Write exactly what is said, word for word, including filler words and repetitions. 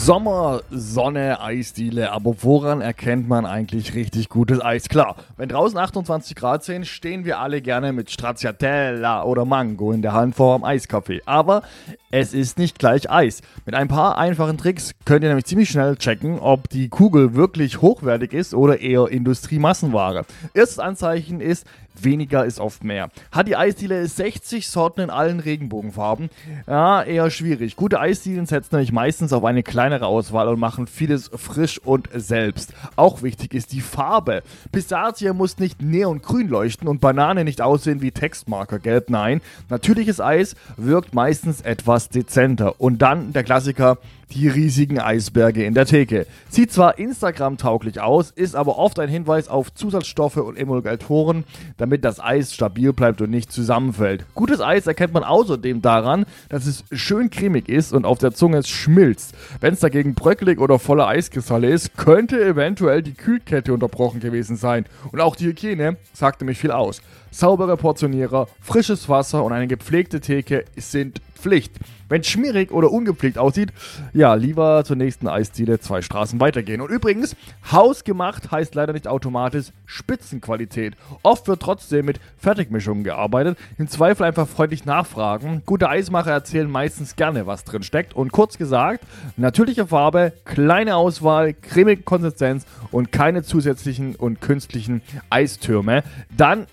Sommer, Sonne, Eisdiele, aber woran erkennt man eigentlich richtig gutes Eis? Klar, wenn draußen achtundzwanzig Grad sind, stehen wir alle gerne mit Stracciatella oder Mango in der Hand vorm Eiskaffee. Aber es ist nicht gleich Eis. Mit ein paar einfachen Tricks könnt ihr nämlich ziemlich schnell checken, ob die Kugel wirklich hochwertig ist oder eher Industriemassenware. Erstes Anzeichen ist, weniger ist oft mehr. Hat die Eisdiele sechzig Sorten in allen Regenbogenfarben? Ja, eher schwierig. Gute Eisdielen setzen nämlich meistens auf eine kleinere Auswahl und machen vieles frisch und selbst. Auch wichtig ist die Farbe. Pistazie muss nicht neongrün leuchten und Banane nicht aussehen wie Textmarkergelb. Nein, natürliches Eis wirkt meistens etwas dezenter. Und dann der Klassiker, die riesigen Eisberge in der Theke. Sieht zwar Instagram-tauglich aus, ist aber oft ein Hinweis auf Zusatzstoffe und Emulgatoren, damit das Eis stabil bleibt und nicht zusammenfällt. Gutes Eis erkennt man außerdem daran, dass es schön cremig ist und auf der Zunge schmilzt. Wenn es dagegen bröckelig oder voller Eiskristalle ist, könnte eventuell die Kühlkette unterbrochen gewesen sein. Und auch die Hygiene sagt nämlich viel aus. Saubere Portionierer, frisches Wasser und eine gepflegte Theke sind Pflicht. Wenn es schmierig oder ungepflegt aussieht, ja, lieber zur nächsten Eisdiele zwei Straßen weitergehen. Und übrigens, hausgemacht heißt leider nicht automatisch Spitzenqualität. Oft wird trotzdem mit Fertigmischungen gearbeitet. Im Zweifel einfach freundlich nachfragen. Gute Eismacher erzählen meistens gerne, was drin steckt. Und kurz gesagt, natürliche Farbe, kleine Auswahl, cremige Konsistenz und keine zusätzlichen und künstlichen Eistürme. Dann